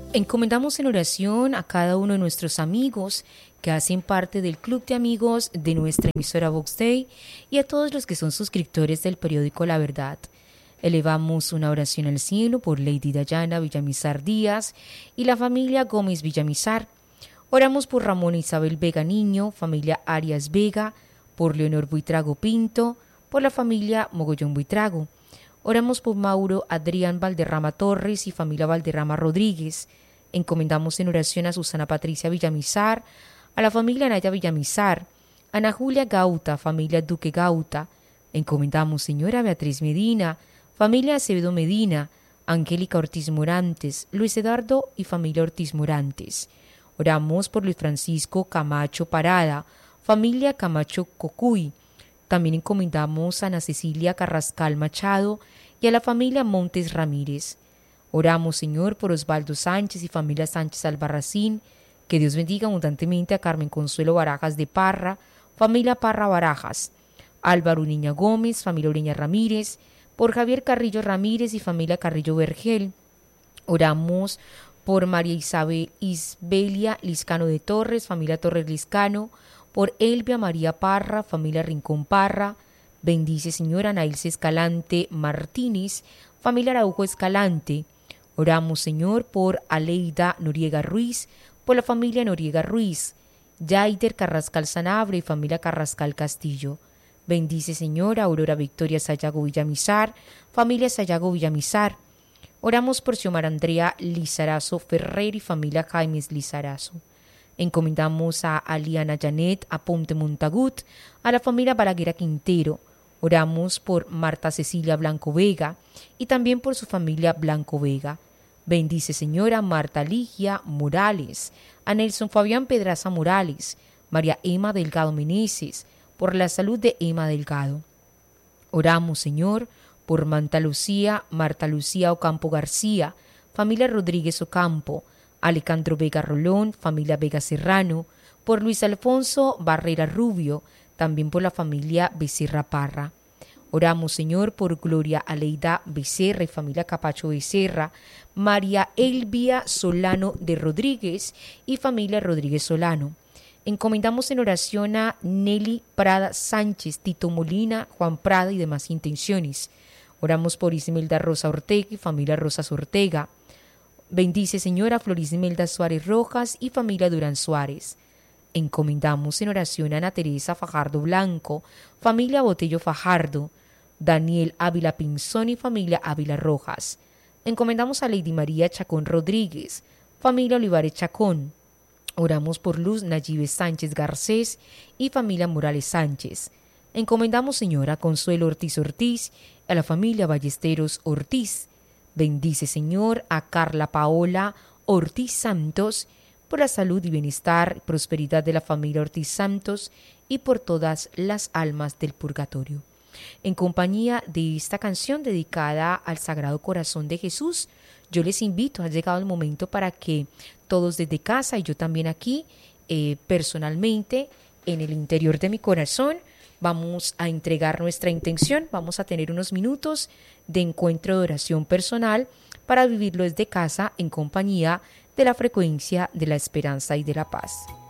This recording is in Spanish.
Encomendamos en oración a cada uno de nuestros amigos que hacen parte del club de amigos de nuestra emisora Vox Day y a todos los que son suscriptores del periódico La Verdad. Elevamos una oración al cielo por Lady Dayana Villamizar Díaz y la familia Gómez Villamizar. Oramos por Ramón Isabel Vega Niño, familia Arias Vega, por Leonor Buitrago Pinto, por la familia Mogollón Buitrago. Oramos por Mauro Adrián Valderrama Torres y familia Valderrama Rodríguez. Encomendamos en oración a Susana Patricia Villamizar, a la familia Naya Villamizar, Ana Julia Gauta, familia Duque Gauta. Encomendamos, señora Beatriz Medina, familia Acevedo Medina, Angélica Ortiz Morantes, Luis Eduardo y familia Ortiz Morantes. Oramos por Luis Francisco Camacho Parada, familia Camacho Cocuy. También encomendamos a Ana Cecilia Carrascal Machado y a la familia Montes Ramírez. Oramos, Señor, por Osvaldo Sánchez y familia Sánchez Albarracín. Que Dios bendiga abundantemente a Carmen Consuelo Barajas de Parra, familia Parra Barajas. Álvaro Niña Gómez, familia Ureña Ramírez. Por Javier Carrillo Ramírez y familia Carrillo Vergel. Oramos por María Isabel Isbelia Liscano de Torres, familia Torres Liscano. Por Elvia María Parra, familia Rincón Parra. Bendice, señora Nailce Escalante Martínez, familia Araujo Escalante. Oramos, Señor, por Aleida Noriega Ruiz, por la familia Noriega Ruiz. Yaider Carrascal Sanabria y familia Carrascal Castillo. Bendice, Señor, a Aurora Victoria Sayago Villamizar, familia Sayago Villamizar. Oramos por Xiomar Andrea Lizarazo Ferrer y familia Jaimes Lizarazo. Encomendamos a Aliana Janet Aponte Montagut, a la familia Balaguer Quintero. Oramos por Marta Cecilia Blanco Vega y también por su familia Blanco Vega. Bendice, señora Marta Ligia Morales, a Nelson Fabián Pedraza Morales, María Emma Delgado Meneses, por la salud de Emma Delgado. Oramos, Señor, por Marta Lucía Ocampo García, familia Rodríguez Ocampo, Alejandro Vega Rolón, familia Vega Serrano, por Luis Alfonso Barrera Rubio, también por la familia Becerra Parra. Oramos, Señor, por Gloria Aleida Becerra y familia Capacho Becerra, María Elvia Solano de Rodríguez y familia Rodríguez Solano. Encomendamos en oración a Nelly Prada Sánchez, Tito Molina, Juan Prada y demás intenciones. Oramos por Ismelda Rosa Ortega y familia Rosas Ortega. Bendice, señora Floris Imelda Suárez Rojas y familia Durán Suárez. Encomendamos en oración a Ana Teresa Fajardo Blanco, familia Botello Fajardo, Daniel Ávila Pinzón y familia Ávila Rojas. Encomendamos a Lady María Chacón Rodríguez, familia Olivares Chacón. Oramos por Luz Nayibe Sánchez Garcés y familia Morales Sánchez. Encomendamos, señora Consuelo Ortiz Ortiz, a la familia Ballesteros Ortiz. Bendice, Señor, a Carla Paola Ortiz Santos, por la salud y bienestar y prosperidad de la familia Ortiz Santos y por todas las almas del purgatorio. En compañía de esta canción dedicada al Sagrado Corazón de Jesús, yo les invito, ha llegado el momento para que todos desde casa y yo también aquí, personalmente, en el interior de mi corazón, vamos a entregar nuestra intención, vamos a tener unos minutos de encuentro de oración personal para vivirlo desde casa en compañía de la frecuencia de la esperanza y de la paz.